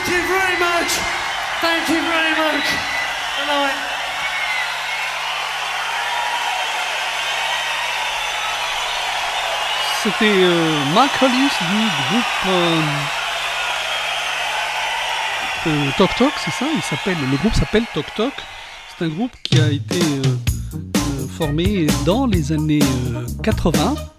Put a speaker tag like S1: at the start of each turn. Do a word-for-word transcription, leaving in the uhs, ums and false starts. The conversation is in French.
S1: you very much. Thank you very much. Good night.
S2: C'était euh, Mark Hollis du groupe euh, euh, Tok Tok, c'est ça. Il s'appelle, le groupe s'appelle Tok Tok. C'est un groupe qui a été euh, euh, formé dans les années euh, quatre-vingts.